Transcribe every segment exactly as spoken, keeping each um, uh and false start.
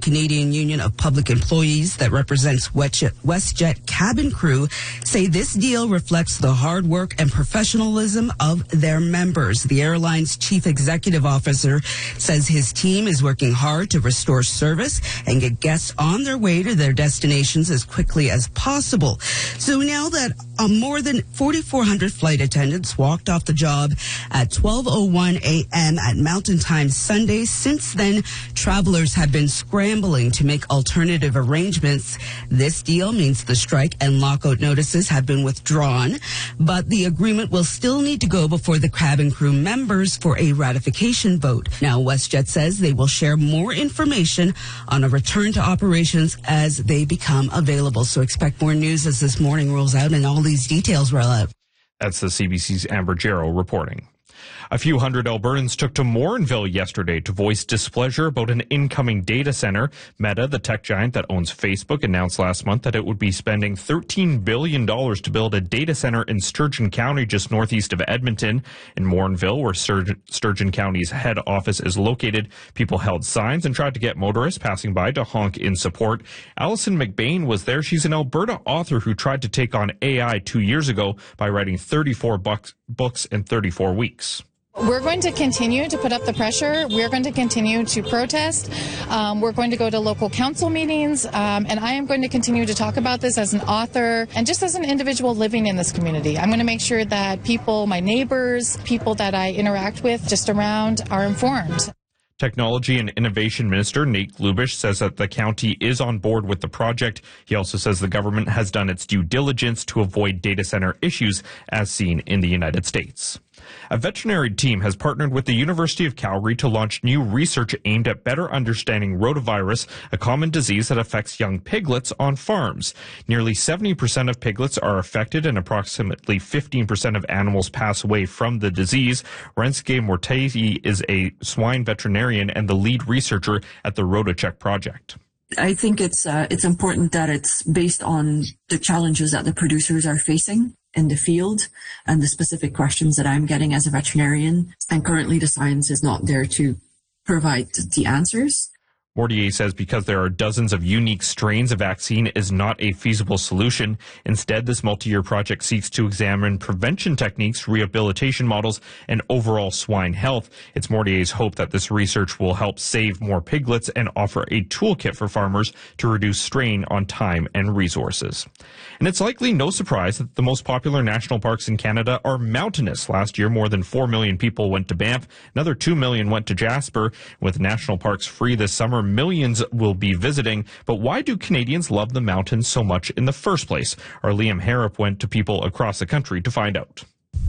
Canadian Union of Public Employees that represents WestJet cabin crew say this deal reflects the hard work and professionalism of their members. The airline's chief executive officer says his team is working hard to restore service and get guests on their way to their destinations as quickly as possible. So now that uh, more than forty-four hundred flight attendants walked off the job at twelve oh one a.m. at Mountain Time Sunday, since then, travelers have been scrambling to make alternative arrangements. This deal means the strike and lockout notices have been withdrawn, but the agreement will still need to go before the cabin crew members for a ratification vote. Now, WestJet says they will share more information on a return to operations as they become available. So expect more news as this morning rolls out and all these details roll out. That's the C B C's Amber Jarrow reporting. A few hundred Albertans took to Morinville yesterday to voice displeasure about an incoming data center. Meta, the tech giant that owns Facebook, announced last month that it would be spending thirteen billion dollars to build a data center in Sturgeon County, just northeast of Edmonton. In Morinville, where Sturgeon, Sturgeon County's head office is located, people held signs and tried to get motorists passing by to honk in support. Allison McBain was there. She's an Alberta author who tried to take on A I two years ago by writing thirty-four bucks, books in thirty-four weeks. We're going to continue to put up the pressure. We're going to continue to protest. Um, we're going to go to local council meetings. Um, and I am going to continue to talk about this as an author and just as an individual living in this community. I'm going to make sure that people, my neighbors, people that I interact with just around are informed. Technology and Innovation Minister Nate Glubish says that the county is on board with the project. He also says the government has done its due diligence to avoid data center issues as seen in the United States. A veterinary team has partnered with the University of Calgary to launch new research aimed at better understanding rotavirus, a common disease that affects young piglets on farms. Nearly seventy percent of piglets are affected and approximately fifteen percent of animals pass away from the disease. Renske Mortati is a swine veterinarian and the lead researcher at the RotaCheck project. I think it's uh, it's important that it's based on the challenges that the producers are facing in the field and the specific questions that I'm getting as a veterinarian. And currently the science is not there to provide the answers. Mortier says because there are dozens of unique strains, a vaccine is not a feasible solution. Instead, this multi-year project seeks to examine prevention techniques, rehabilitation models, and overall swine health. It's Mortier's hope that this research will help save more piglets and offer a toolkit for farmers to reduce strain on time and resources. And it's likely no surprise that the most popular national parks in Canada are mountainous. Last year, more than four million people went to Banff. Another two million went to Jasper. With national parks free this summer, millions will be visiting. But why do Canadians love the mountains so much in the first place? Our Liam Harrop went to people across the country to find out.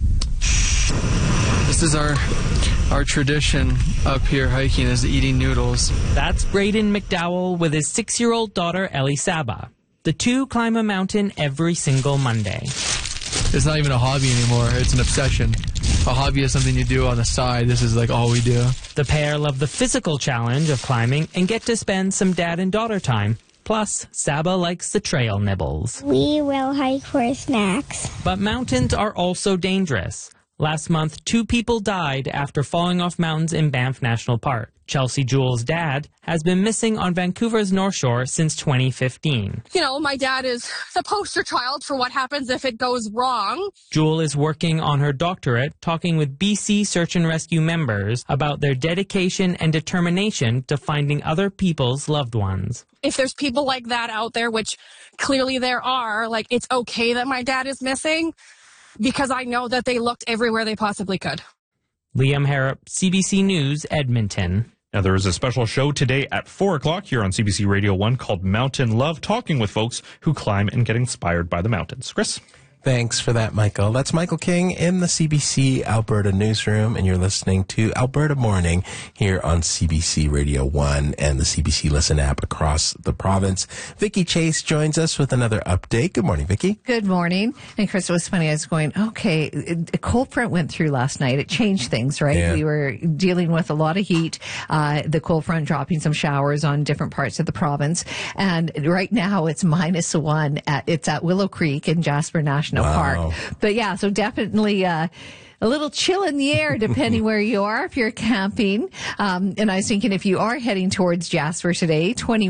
This is our our tradition up here hiking, is eating noodles. That's Braden McDowell with his six-year-old daughter Ellie Saba. The two climb a mountain every single Monday. It's not even a hobby anymore. It's an obsession. A hobby is something you do on the side. This is like all we do. The pair love the physical challenge of climbing and get to spend some dad and daughter time. Plus, Saba likes the trail nibbles. We will hike for snacks. But mountains are also dangerous. Last month, two people died after falling off mountains in Banff National Park. Chelsea Jewell's dad has been missing on Vancouver's North Shore since twenty fifteen. You know, my dad is the poster child for what happens if it goes wrong. Jewell is working on her doctorate, talking with B C Search and Rescue members about their dedication and determination to finding other people's loved ones. If there's people like that out there, which clearly there are, like, it's okay that my dad is missing because I know that they looked everywhere they possibly could. Liam Harrop, C B C News, Edmonton. Now, there is a special show today at four o'clock here on C B C Radio one called Mountain Love, talking with folks who climb and get inspired by the mountains. Chris? Thanks for that, Michael. That's Michael King in the C B C Alberta newsroom, and you're listening to Alberta Morning here on C B C Radio one and the C B C Listen app across the province. Vicki Chase joins us with another update. Good morning, Vicki. Good morning. And Chris, it was funny. I was going, okay, a cold front went through last night. It changed things, right? Yeah. We were dealing with a lot of heat, uh, the cold front dropping some showers on different parts of the province. And right now it's minus one. At, it's at Willow Creek in Jasper National Wow. Park. But yeah, so definitely uh, a little chill in the air depending where you are if you're camping. Um, and I was thinking if you are heading towards Jasper today, twenty